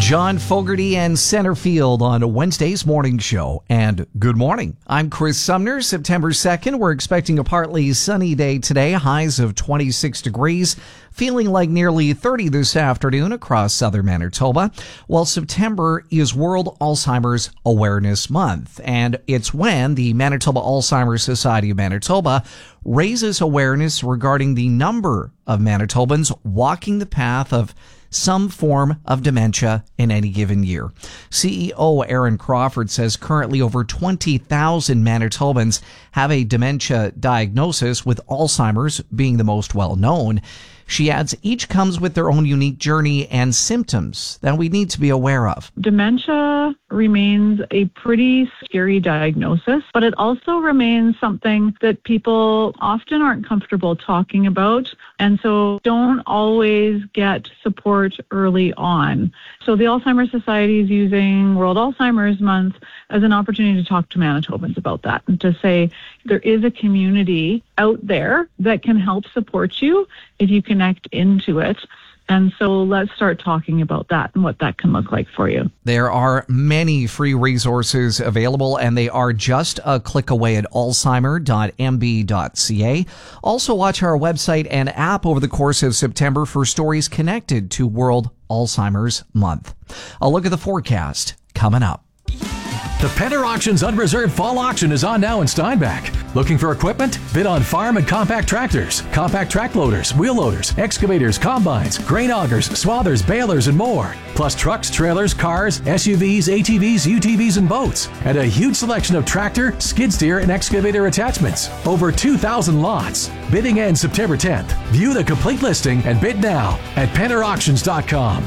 John Fogerty and Centerfield on a Wednesday's morning show. And good morning. I'm Chris Sumner. September 2nd, we're expecting a partly sunny day today, highs of 26 degrees, feeling like nearly 30 this afternoon across southern Manitoba. Well, September is World Alzheimer's Awareness Month, and it's when the Manitoba Alzheimer's Society of Manitoba raises awareness regarding the number of Manitobans walking the path of some form of dementia in any given year. CEO Aaron Crawford says currently over 20,000 Manitobans have a dementia diagnosis, with Alzheimer's being the most well known. She adds each comes with their own unique journey and symptoms that we need to be aware of. Dementia remains a pretty scary diagnosis, but it also remains something that people often aren't comfortable talking about, and so don't always get support early on. So the Alzheimer's Society is using World Alzheimer's Month as an opportunity to talk to Manitobans about that and to say there is a community out there that can help support you if you connect into it. And so let's start talking about that and what that can look like for you. There are many free resources available, and they are just a click away at alzheimer.mb.ca. Also, watch our website and app over the course of September for stories connected to World Alzheimer's Month. A look at the forecast coming up. The Penner Auctions Unreserved Fall Auction is on now in Steinbach. Looking for equipment? Bid on farm and compact tractors, compact track loaders, wheel loaders, excavators, combines, grain augers, swathers, balers, and more. Plus trucks, trailers, cars, SUVs, ATVs, UTVs, and boats. And a huge selection of tractor, skid steer, and excavator attachments. Over 2,000 lots. Bidding ends September 10th. View the complete listing and bid now at PennerAuctions.com.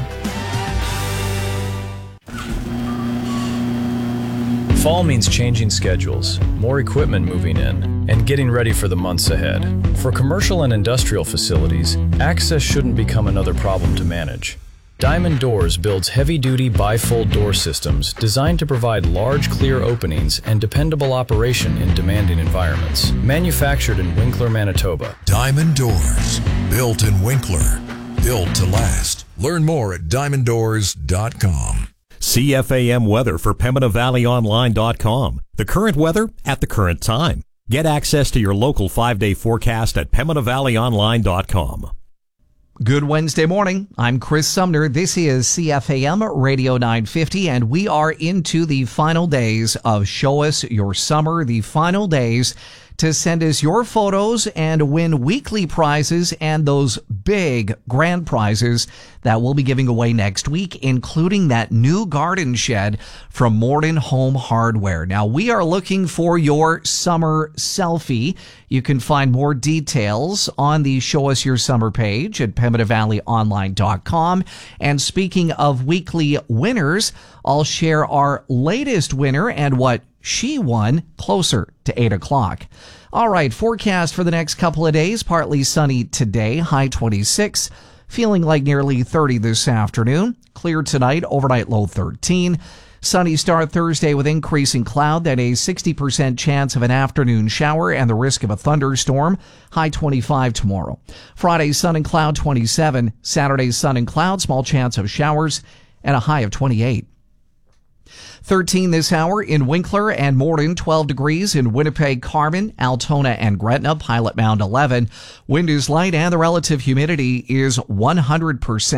Fall means changing schedules, more equipment moving in, and getting ready for the months ahead. For commercial and industrial facilities, access shouldn't become another problem to manage. Diamond Doors builds heavy-duty bifold door systems designed to provide large, clear openings and dependable operation in demanding environments. Manufactured in Winkler, Manitoba. Diamond Doors, built in Winkler, built to last. Learn more at diamonddoors.com. CFAM weather for PembinaValleyOnline.com. The current weather at the current time. Get access to your local 5-day forecast at PembinaValleyOnline.com. Good Wednesday morning. I'm Chris Sumner. This is CFAM Radio 950, and we are into the final days of Show Us Your Summer, the final days to send us your photos and win weekly prizes and those big grand prizes that we'll be giving away next week, including that new garden shed from Morden Home Hardware. Now, we are looking for your summer selfie. You can find more details on the Show Us Your Summer page at PembinaValleyOnline.com. And speaking of weekly winners, I'll share our latest winner and what she won closer to 8 o'clock. All right, forecast for the next couple of days. Partly sunny today, high 26. Feeling like nearly 30 this afternoon. Clear tonight, overnight low 13. Sunny start Thursday with increasing cloud, then a 60% chance of an afternoon shower and the risk of a thunderstorm. High 25 tomorrow. Friday, sun and cloud 27. Saturday, sun and cloud, small chance of showers and a high of 28. 13 this hour in Winkler and Morden, 12 degrees in Winnipeg, Carman, Altona, and Gretna, Pilot Mound 11. Wind is light and the relative humidity is 100%.